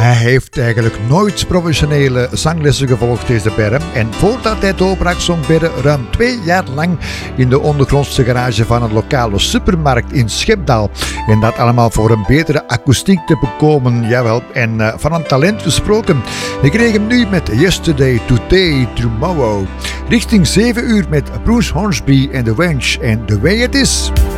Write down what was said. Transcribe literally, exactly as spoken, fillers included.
Hij heeft eigenlijk nooit professionele zanglessen gevolgd, deze Berre. En voordat hij doorbrak, zong Berre ruim twee jaar lang in de ondergrondse garage van een lokale supermarkt in Schepdaal. En dat allemaal voor een betere akoestiek te bekomen, jawel. En uh, van een talent gesproken. Ik kreeg hem nu met Yesterday, Today, Tomorrow. Richting zeven uur met Bruce Hornsby en The Wench en The Way It Is.